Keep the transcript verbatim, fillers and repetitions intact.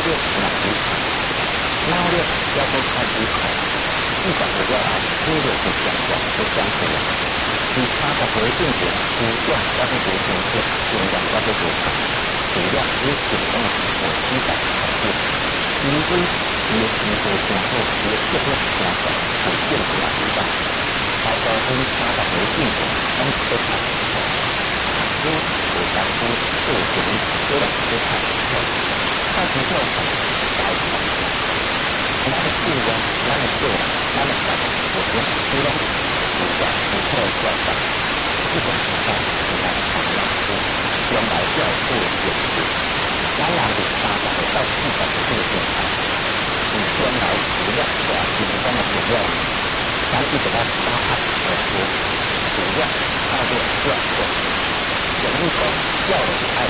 六两离开，哪六要做开离开，一百个要来忽略是相关是相同的。其他的回应点主要要是主呈现尽量要是主场，主要以主动的我基本考虑，因为也是有相互也确认相关普遍的两离开。包括跟他的回应点相对差不多，因为我当初就属于这两个差不多，差不多很少少。那么尽量，那么做，那么干，我们虽然主要不错观察，基本上是来看老师将来教做解释，当然有发展到基本的这个状态，你将来主要的基本上的主要。咱记得它八号来说，主要它的要素，有一个要的爱